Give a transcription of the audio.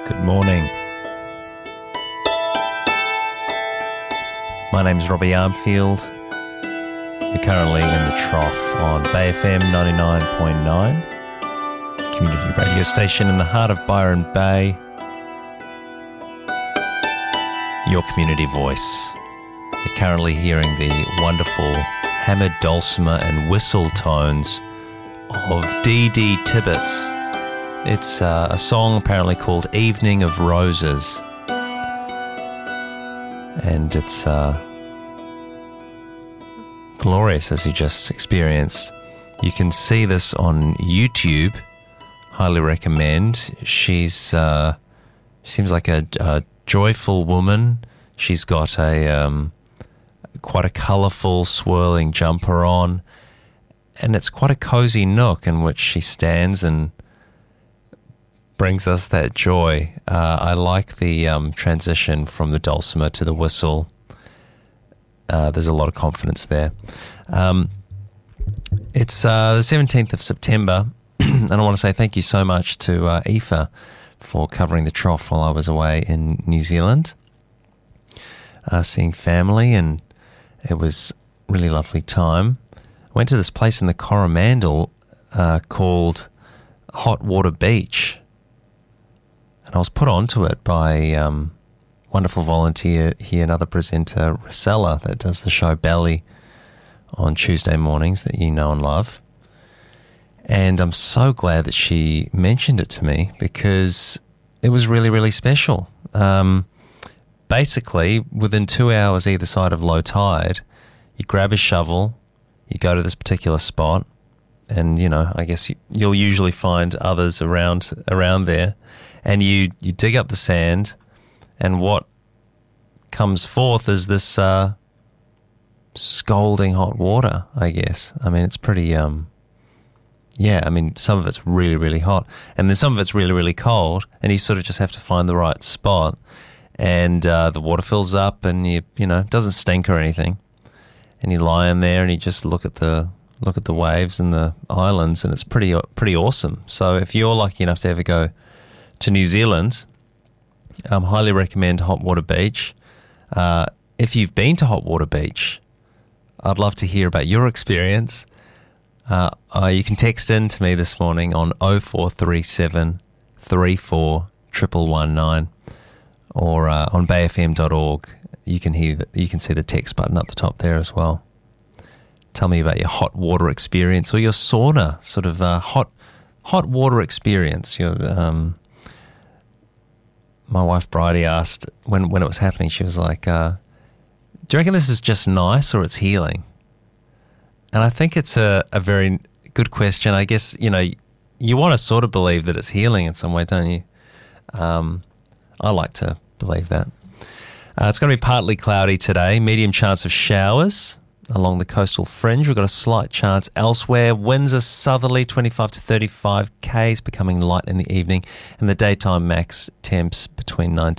Good morning. My name's Robbie Armfield. You're currently in the Trough on Bay FM 99.9, community radio station in the heart of Byron Bay. Your community voice. You're currently hearing the wonderful hammered dulcimer and whistle tones of Dee Dee Tibbetts. It's a song apparently called Evening of Roses. And it's glorious, as you just experienced. You can see this on YouTube. Highly recommend. She seems like a joyful woman. She's got quite a colourful, swirling jumper on, and it's quite a cosy nook in which she stands and brings us that joy. I like the transition from the dulcimer to the whistle. There's a lot of confidence there. It's the 17th of September, and I want to say thank you so much to Aoife for covering the Trough while I was away in New Zealand, seeing family, and it was a really lovely time. I went to this place in the Coromandel called Hot Water Beach, and I was put onto it by wonderful volunteer here, another presenter, Rosella, that does the show Belly on Tuesday mornings that you know and love. And I'm so glad that she mentioned it to me because it was really, really special. Basically, within 2 hours either side of low tide, you grab a shovel, you go to this particular spot, and, you know, I guess you'll usually find others around there, and you dig up the sand, and what comes forth is this scalding hot water, I guess. I mean, it's pretty, some of it's really, really hot, and then some of it's really, really cold, and you sort of just have to find the right spot, and the water fills up, and it doesn't stink or anything, and you lie in there, and you just look at the waves and the islands, and it's pretty awesome. So if you're lucky enough to ever go to New Zealand, I highly recommend Hot Water Beach. If you've been to Hot Water Beach, I'd love to hear about your experience. You can text in to me this morning on 0437 34 119 or on bayfm.org. You can see the text button up the top there as well. Tell me about your hot water experience or your sauna sort of hot water experience. My wife Bridie asked when it was happening, she was like, do you reckon this is just nice or it's healing? And I think it's a very good question. I guess, you want to sort of believe that it's healing in some way, don't you? I like to believe that. It's going to be partly cloudy today, medium chance of showers along the coastal fringe. We've got a slight chance elsewhere. Winds are southerly, 25 to 35 k's, becoming light in the evening, and the daytime max temps between 19